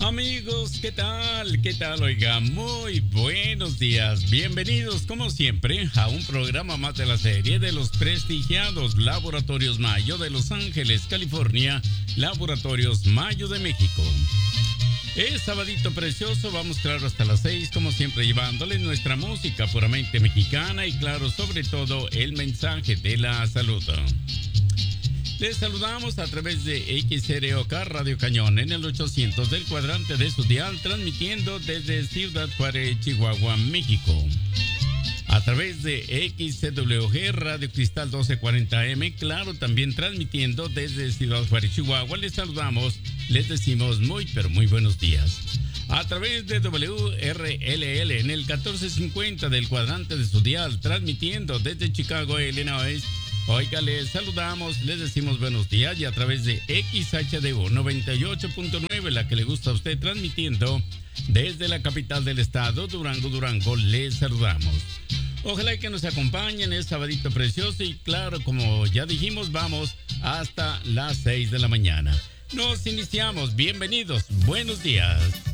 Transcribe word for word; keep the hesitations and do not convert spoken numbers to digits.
Amigos, ¿qué tal? ¿Qué tal? Oiga, muy buenos días. Bienvenidos, como siempre, a un programa más de la serie de los prestigiados Laboratorios Mayo de Los Ángeles, California, Laboratorios Mayo de México. Es sabadito precioso, vamos claro hasta las seis, como siempre llevándoles nuestra música puramente mexicana y claro, sobre todo, el mensaje de la salud. Les saludamos a través de X R O K Radio Cañón en el ochocientos del cuadrante de su dial, transmitiendo desde Ciudad Juárez, Chihuahua, México. A través de X C W G Radio Cristal doce cuarenta M, claro, también transmitiendo desde Ciudad Juárez, Chihuahua. Les saludamos, les decimos muy, pero muy buenos días. A través de W R L L en el catorce cincuenta del cuadrante de su dial, transmitiendo desde Chicago, Illinois. Oiga, les saludamos, les decimos buenos días y a través de X H D U noventa y ocho punto nueve, la que le gusta a usted, transmitiendo desde la capital del estado, Durango, Durango, les saludamos. Ojalá que nos acompañen, es sabadito precioso y claro, como ya dijimos, vamos hasta las seis de la mañana. Nos iniciamos, bienvenidos, buenos días.